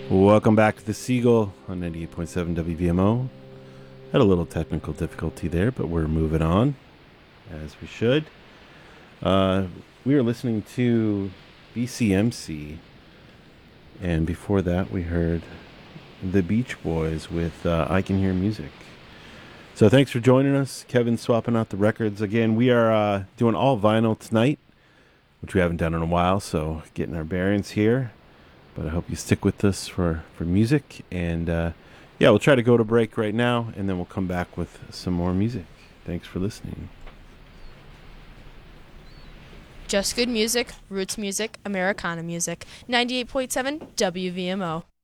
Welcome back to the Seagull on 98.7 WVMO. Had a little technical difficulty there, but we're moving on as we should. We are listening to BCMC, and before that, we heard the Beach Boys with I Can Hear Music. So thanks for joining us. Kevin's swapping out the records again. We are doing all vinyl tonight, which we haven't done in a while, so getting our bearings here. But I hope you stick with us for music. And we'll try to go to break right now, and then we'll come back with some more music. Thanks for listening. Just good music, roots music, Americana music. 98.7 WVMO.